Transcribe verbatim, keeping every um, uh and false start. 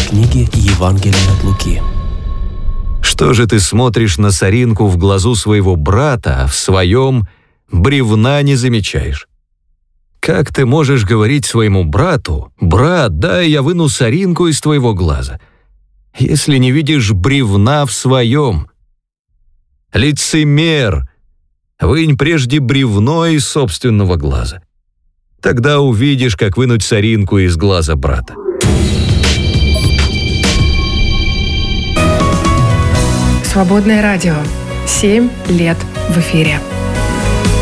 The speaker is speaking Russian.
книги Евангелия от Луки. Что же ты смотришь на соринку в глазу своего брата, а в своем бревна не замечаешь? Как ты можешь говорить своему брату: «Брат, дай я выну соринку из твоего глаза», если не видишь бревна в своем? Лицемер! Вынь прежде бревно из собственного глаза. Тогда увидишь, как вынуть соринку из глаза брата. Свободное радио. Семь лет в эфире.